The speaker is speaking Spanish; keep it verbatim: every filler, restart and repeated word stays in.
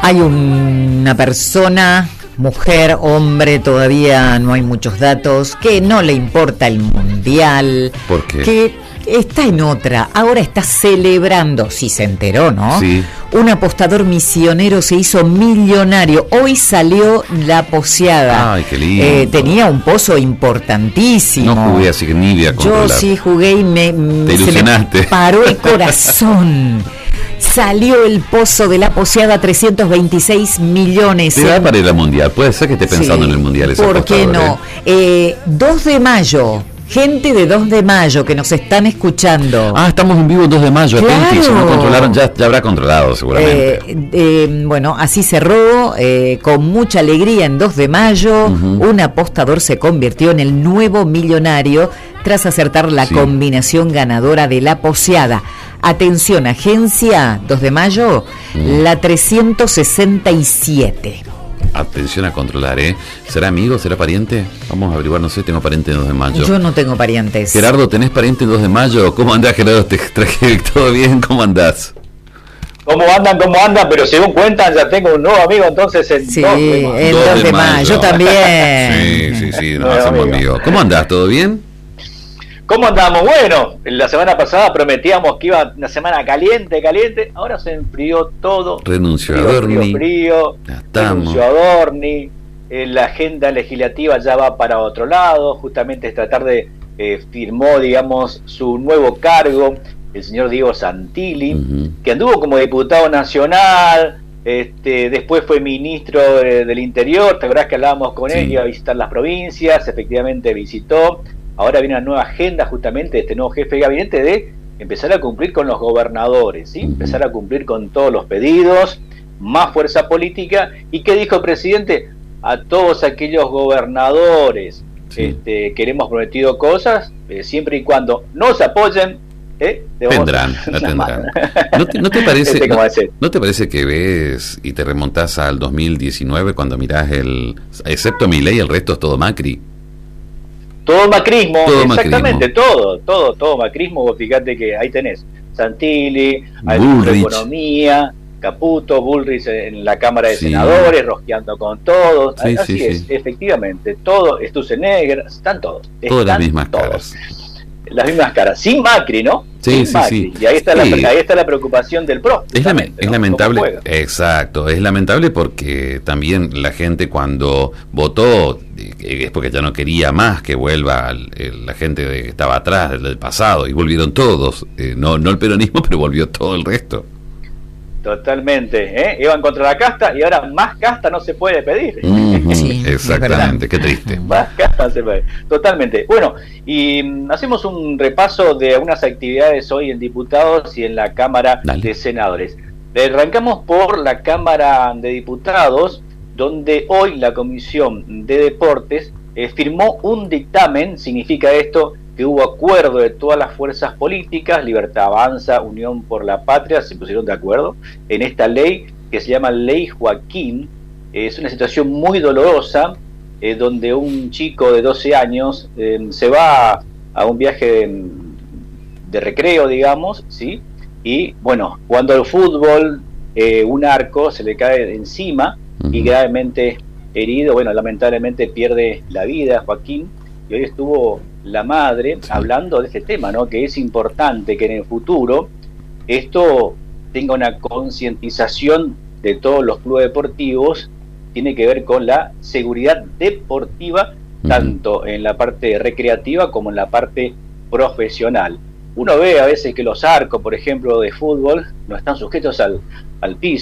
Hay una persona, mujer, hombre, todavía no hay muchos datos, que no le importa el mundial. ¿Por qué? Que está en otra, ahora está celebrando, si se enteró, ¿no? Sí. Un apostador misionero se hizo millonario. Hoy salió la poseada. Ay, qué lindo. Eh, tenía un pozo importantísimo. No jugué, así que ni voy a Yo controlar. sí jugué y me, Te se me ilusionaste. paró el corazón. Salió el pozo de la poseada, trescientos veintiséis millones. Te da para ir al mundial. Puede ser que esté pensando Sí, en el mundial ese ¿por qué apostador, no? Eh, dos de mayo. Gente de dos de mayo que nos están escuchando. Ah, estamos en vivo el dos de mayo, Claro. atentis, si no controlaron, ya, ya habrá controlado seguramente. Eh, eh, bueno, así cerró, eh, con mucha alegría en dos de mayo, Uh-huh. un apostador se convirtió en el nuevo millonario tras acertar la Sí. combinación ganadora de la poseada. Atención, agencia, dos de mayo, Mm. la trescientos sesenta y siete. Atención a controlar, ¿eh? ¿Será amigo? ¿Será pariente? Vamos a averiguar, no sé, tengo pariente en dos de mayo. Yo no tengo parientes. Gerardo, ¿tenés pariente en dos de mayo? ¿Cómo andás, Gerardo? Te traje todo bien, ¿cómo andás? ¿Cómo andan? ¿Cómo andan? Pero según cuentan, ya tengo un nuevo amigo, entonces en Sí, dos de mayo. el dos dos de de mayo, mayo. yo también. Sí, sí, sí, nos Bueno, hacemos amigo. amigos. ¿Cómo andás? ¿Todo bien? ¿Cómo andamos? Bueno, la semana pasada prometíamos que iba una semana caliente, caliente. Ahora se enfrió todo. Renunció a Frío, Dorni. frío, frío. Ya estamos. Renunció a Dorni. Eh, la agenda legislativa ya va para otro lado. Justamente esta tarde eh, firmó, digamos, su nuevo cargo, el señor Diego Santilli, Ujú. que anduvo como diputado nacional. Este, después fue ministro eh, del Interior. ¿Te acordás que hablábamos con Sí. él? Iba a visitar las provincias. Efectivamente visitó. Ahora viene una nueva agenda justamente de este nuevo jefe de gabinete de empezar a cumplir con los gobernadores, ¿sí? Ujú. Empezar a cumplir con todos los pedidos, más fuerza política. ¿Y qué dijo el presidente? A todos aquellos gobernadores Sí. este, que le hemos prometido cosas, eh, siempre y cuando nos apoyen, ¿eh? le vamos a Tendrán, dar la una tendrán. mano. ¿No te, no te parece, Este, no, ¿cómo decir? no te parece que ves y te remontás al dos mil diecinueve cuando mirás el, excepto Milei, el resto es todo Macri? Todo macrismo, Todo exactamente, todo, todo, todo macrismo. Vos fíjate que ahí tenés Santilli, hay Bullrich. Economía, Caputo, Bullrich en la Cámara de Sí. Senadores, rosqueando con todos. Sí, Así sí, es, sí. efectivamente, todo, Stusenegger, están todos. Todas las están mismas todos. caras. Las mismas caras, sin Macri, ¿no? Sí, Sin sí, Macri. sí. Y ahí está, Sí. la, ahí está la preocupación del P R O. Es, lame- justamente, es ¿no? lamentable, ¿Cómo juega? exacto, es lamentable porque también la gente cuando votó eh, es porque ya no quería más que vuelva el- el- la gente de- que estaba atrás del, del pasado y volvieron todos, eh, no, no el peronismo, pero volvió todo el resto. Totalmente, ¿eh? Iban contra la casta y ahora más casta no se puede pedir. Ujú, Sí, es exactamente, qué triste. Más casta se puede. Totalmente. Bueno, y mm, hacemos un repaso de algunas actividades hoy en diputados y en la Cámara Dale. de Senadores. Arrancamos por la Cámara de Diputados, donde hoy la Comisión de Deportes eh, firmó un dictamen. Significa esto que hubo acuerdo de todas las fuerzas políticas, Libertad Avanza, Unión por la Patria, se pusieron de acuerdo en esta ley que se llama Ley Joaquín. Es una situación muy dolorosa, eh, donde un chico de doce años eh, se va a un viaje de, de recreo, digamos, ¿sí? Y bueno, jugando al fútbol, eh, un arco se le cae encima y Ujú. gravemente herido. Bueno, lamentablemente pierde la vida Joaquín, y hoy estuvo la madre Sí. hablando de este tema, ¿no? Que es importante que en el futuro esto tenga una concientización de todos los clubes deportivos. Tiene que ver con la seguridad deportiva, Ujú. tanto en la parte recreativa como en la parte profesional. Uno ve a veces que los arcos, por ejemplo, de fútbol, no están sujetos al, al piso.